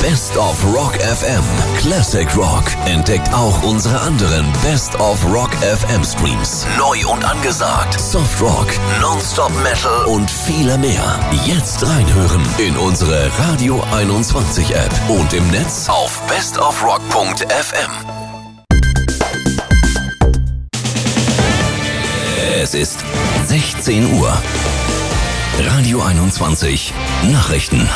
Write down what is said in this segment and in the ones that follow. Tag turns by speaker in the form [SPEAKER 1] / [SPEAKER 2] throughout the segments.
[SPEAKER 1] Best of Rock FM, Classic Rock. Entdeckt auch unsere anderen Best of Rock FM Streams. Neu und angesagt. Soft Rock, Nonstop Metal und viele mehr. Jetzt reinhören in unsere Radio 21 App und im Netz auf bestofrock.fm. Es ist 16 Uhr. Radio 21 Nachrichten.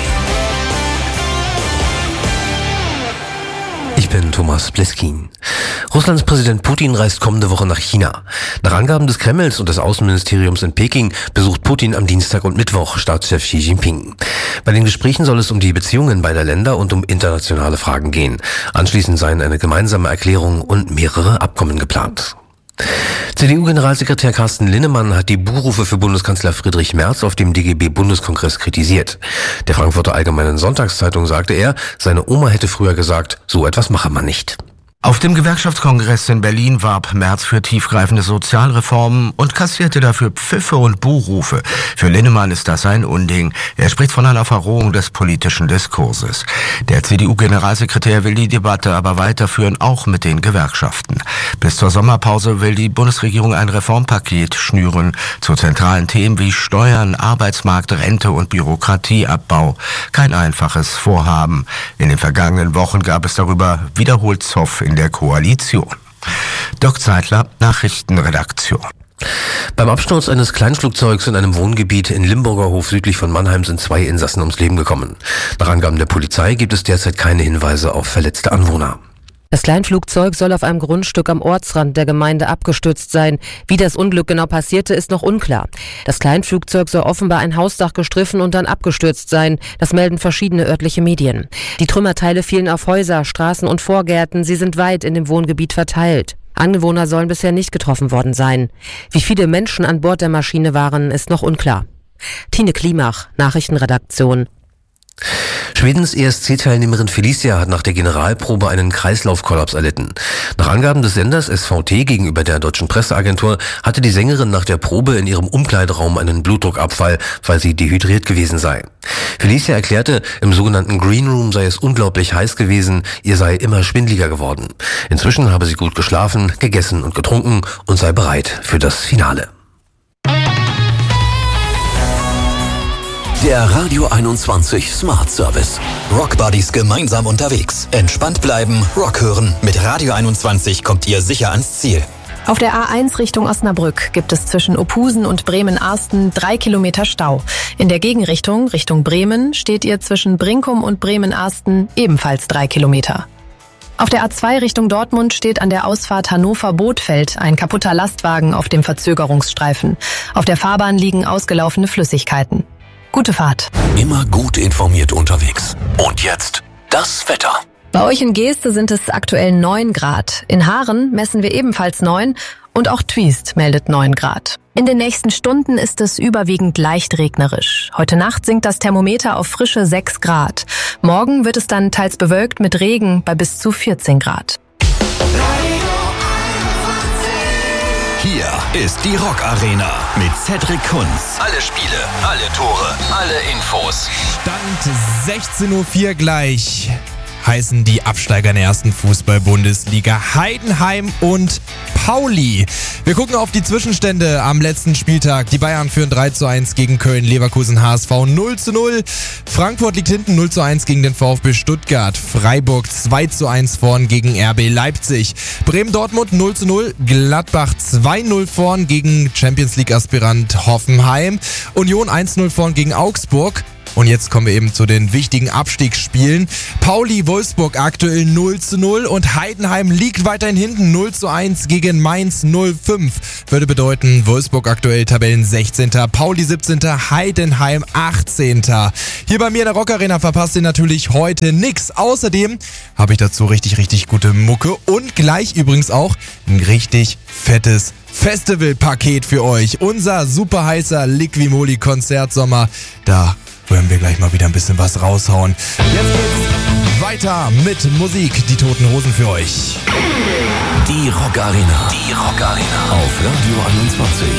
[SPEAKER 2] Ich bin Thomas Pleskin. Russlands Präsident Putin reist kommende Woche nach China. Nach Angaben des Kremls und des Außenministeriums in Peking besucht Putin am Dienstag und Mittwoch Staatschef Xi Jinping. Bei den Gesprächen soll es um die Beziehungen beider Länder und um internationale Fragen gehen. Anschließend seien eine gemeinsame Erklärung und mehrere Abkommen geplant. CDU-Generalsekretär Carsten Linnemann hat die Buhrufe für Bundeskanzler Friedrich Merz auf dem DGB-Bundeskongress kritisiert. Der Frankfurter Allgemeinen Sonntagszeitung sagte er, seine Oma hätte früher gesagt, so etwas mache man nicht.
[SPEAKER 3] Auf dem Gewerkschaftskongress in Berlin warb Merz für tiefgreifende Sozialreformen und kassierte dafür Pfiffe und Buhrufe. Für Linnemann ist das ein Unding. Er spricht von einer Verrohung des politischen Diskurses. Der CDU-Generalsekretär will die Debatte aber weiterführen, auch mit den Gewerkschaften. Bis zur Sommerpause will die Bundesregierung ein Reformpaket schnüren zu zentralen Themen wie Steuern, Arbeitsmarkt, Rente und Bürokratieabbau. Kein einfaches Vorhaben. In den vergangenen Wochen gab es darüber wiederholt Zoff in der Koalition. Dirk Zeitler, Nachrichtenredaktion.
[SPEAKER 2] Beim Absturz eines Kleinflugzeugs in einem Wohngebiet in Limburgerhof südlich von Mannheim sind 2 Insassen ums Leben gekommen. Nach Angaben der Polizei gibt es derzeit keine Hinweise auf verletzte Anwohner.
[SPEAKER 4] Das Kleinflugzeug soll auf einem Grundstück am Ortsrand der Gemeinde abgestürzt sein. Wie das Unglück genau passierte, ist noch unklar. Das Kleinflugzeug soll offenbar ein Hausdach gestriffen und dann abgestürzt sein. Das melden verschiedene örtliche Medien. Die Trümmerteile fielen auf Häuser, Straßen und Vorgärten. Sie sind weit in dem Wohngebiet verteilt. Anwohner sollen bisher nicht getroffen worden sein. Wie viele Menschen an Bord der Maschine waren, ist noch unklar. Tine Klimach, Nachrichtenredaktion.
[SPEAKER 2] Schwedens ESC-Teilnehmerin Felicia hat nach der Generalprobe einen Kreislaufkollaps erlitten. Nach Angaben des Senders SVT gegenüber der deutschen Presseagentur hatte die Sängerin nach der Probe in ihrem Umkleideraum einen Blutdruckabfall, weil sie dehydriert gewesen sei. Felicia erklärte, im sogenannten Green Room sei es unglaublich heiß gewesen, ihr sei immer schwindeliger geworden. Inzwischen habe sie gut geschlafen, gegessen und getrunken und sei bereit für das Finale.
[SPEAKER 1] Der Radio 21 Smart Service. Rock Buddies gemeinsam unterwegs. Entspannt bleiben, Rock hören. Mit Radio 21 kommt ihr sicher ans Ziel.
[SPEAKER 5] Auf der A1 Richtung Osnabrück gibt es zwischen Ophusen und Bremen-Arsten 3 Kilometer Stau. In der Gegenrichtung, Richtung Bremen, steht ihr zwischen Brinkum und Bremen-Arsten ebenfalls 3 Kilometer. Auf der A2 Richtung Dortmund steht an der Ausfahrt Hannover-Bothfeld ein kaputter Lastwagen auf dem Verzögerungsstreifen. Auf der Fahrbahn liegen ausgelaufene Flüssigkeiten. Gute Fahrt.
[SPEAKER 1] Immer gut informiert unterwegs. Und jetzt das Wetter.
[SPEAKER 5] Bei euch in Geeste sind es aktuell 9 Grad. In Haaren messen wir ebenfalls 9 und auch Twiest meldet 9 Grad. In den nächsten Stunden ist es überwiegend leicht regnerisch. Heute Nacht sinkt das Thermometer auf frische 6 Grad. Morgen wird es dann teils bewölkt mit Regen bei bis zu 14 Grad.
[SPEAKER 1] Hier ist die Rock Arena mit Cedric Kunz. Alle Spiele, alle Tore, alle Infos.
[SPEAKER 6] Stand 16:04 Uhr gleich. Heißen die Absteiger in der ersten Fußball-Bundesliga Heidenheim und Pauli. Wir gucken auf die Zwischenstände am letzten Spieltag. Die Bayern führen 3:1 gegen Köln, Leverkusen HSV 0:0. Frankfurt liegt hinten 0:1 gegen den VfB Stuttgart. Freiburg 2:1 vorn gegen RB Leipzig. Bremen-Dortmund 0:0. Gladbach 2:0 vorn gegen Champions-League-Aspirant Hoffenheim. Union 1:0 vorn gegen Augsburg. Und jetzt kommen wir eben zu den wichtigen Abstiegsspielen. Pauli-Wolfsburg aktuell 0:0 und Heidenheim liegt weiterhin hinten 0:1 gegen Mainz 05. Würde bedeuten, Wolfsburg aktuell Tabellen 16., Pauli 17., Heidenheim 18. Hier bei mir in der Rock Arena verpasst ihr natürlich heute nix. Außerdem habe ich dazu richtig gute Mucke und gleich übrigens auch ein richtig fettes Festivalpaket für euch. Unser super heißer Liquimoli Konzertsommer. Da werden wir gleich mal wieder ein bisschen was raushauen. Jetzt geht's weiter mit Musik. Die Toten Hosen für euch.
[SPEAKER 1] Die Rock Arena. Die Rock Arena. Auf Radio 21.